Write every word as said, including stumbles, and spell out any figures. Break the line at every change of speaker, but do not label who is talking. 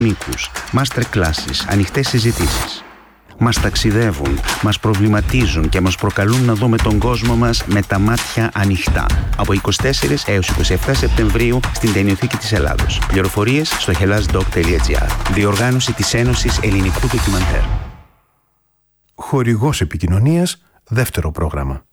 μήκους, master classes, ανοιχτές συζητήσεις. Μας ταξιδεύουν, μας προβληματίζουν και μας προκαλούν να δούμε τον κόσμο μας με τα μάτια ανοιχτά. Από είκοσι τέσσερις έως είκοσι επτά Σεπτεμβρίου στην Ταινιοθήκη της Ελλάδος. Πληροφορίες στο hellasdoc τελεία gr. Διοργάνωση της Ένωσης Ελληνικού Ντοκιμαντέρ.
Χορηγός επικοινωνίας, δεύτερο πρόγραμμα.